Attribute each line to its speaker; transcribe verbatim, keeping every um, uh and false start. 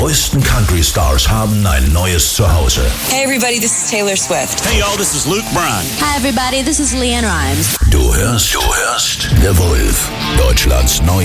Speaker 1: größten Country-Stars haben ein neues Zuhause.
Speaker 2: Hey everybody, this is Taylor Swift.
Speaker 3: Hey y'all, this is Luke Bryan.
Speaker 4: Hi everybody, this is Leanne Rimes.
Speaker 1: Du hörst, du hörst The Wolf, Deutschlands neues